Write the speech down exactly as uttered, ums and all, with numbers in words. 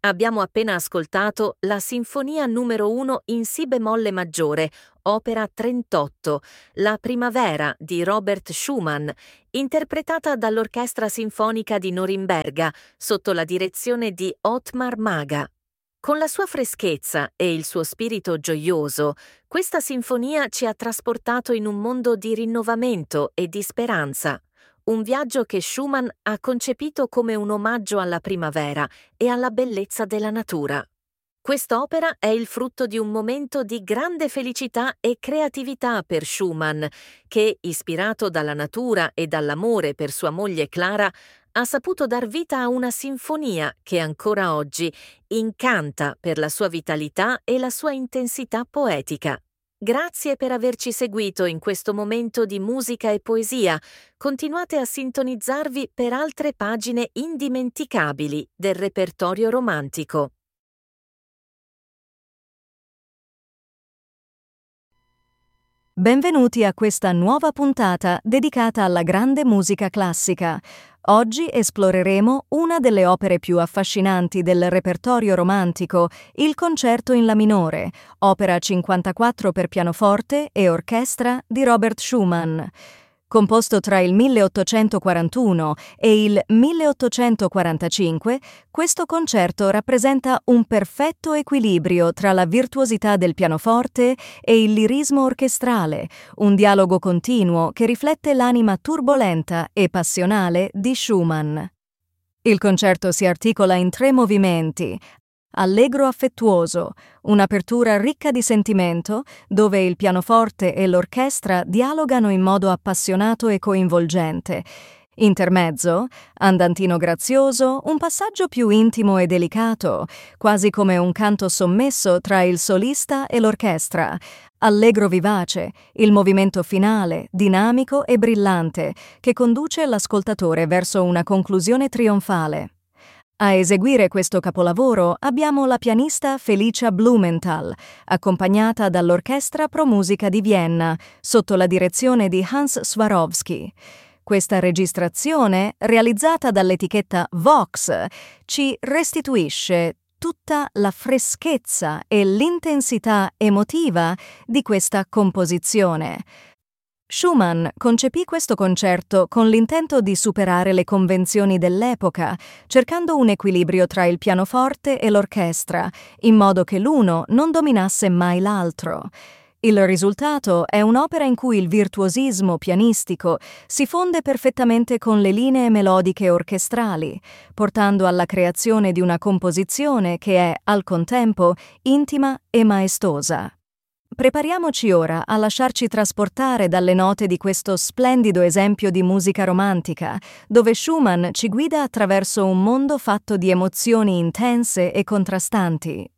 Abbiamo appena ascoltato la Sinfonia numero uno in Si bemolle maggiore, opera trentotto, La primavera di Robert Schumann, interpretata dall'Orchestra Sinfonica di Norimberga sotto la direzione di Ottmar Maga. Con la sua freschezza e il suo spirito gioioso, questa sinfonia ci ha trasportato in un mondo di rinnovamento e di speranza. Un viaggio che Schumann ha concepito come un omaggio alla primavera e alla bellezza della natura. Quest'opera è il frutto di un momento di grande felicità e creatività per Schumann, che, ispirato dalla natura e dall'amore per sua moglie Clara, ha saputo dar vita a una sinfonia che ancora oggi incanta per la sua vitalità e la sua intensità poetica. Grazie per averci seguito in questo momento di musica e poesia. Continuate a sintonizzarvi per altre pagine indimenticabili del repertorio romantico. Benvenuti a questa nuova puntata dedicata alla grande musica classica. Oggi esploreremo una delle opere più affascinanti del repertorio romantico, il Concerto in La minore, opera cinquantaquattro per pianoforte e orchestra di Robert Schumann. Composto tra il milleottocentoquarantuno e il milleottocentoquarantacinque, questo concerto rappresenta un perfetto equilibrio tra la virtuosità del pianoforte e il lirismo orchestrale, un dialogo continuo che riflette l'anima turbolenta e passionale di Schumann. Il concerto si articola in tre movimenti: allegro affettuoso, un'apertura ricca di sentimento, dove il pianoforte e l'orchestra dialogano in modo appassionato e coinvolgente. Intermezzo, andantino grazioso, un passaggio più intimo e delicato, quasi come un canto sommesso tra il solista e l'orchestra. Allegro vivace, il movimento finale, dinamico e brillante, che conduce l'ascoltatore verso una conclusione trionfale. A eseguire questo capolavoro abbiamo la pianista Felicia Blumenthal, accompagnata dall'Orchestra Pro Musica di Vienna, sotto la direzione di Hans Swarovski. Questa registrazione, realizzata dall'etichetta Vox, ci restituisce tutta la freschezza e l'intensità emotiva di questa composizione. Schumann concepì questo concerto con l'intento di superare le convenzioni dell'epoca, cercando un equilibrio tra il pianoforte e l'orchestra, in modo che l'uno non dominasse mai l'altro. Il risultato è un'opera in cui il virtuosismo pianistico si fonde perfettamente con le linee melodiche orchestrali, portando alla creazione di una composizione che è, al contempo, intima e maestosa. Prepariamoci ora a lasciarci trasportare dalle note di questo splendido esempio di musica romantica, dove Schumann ci guida attraverso un mondo fatto di emozioni intense e contrastanti.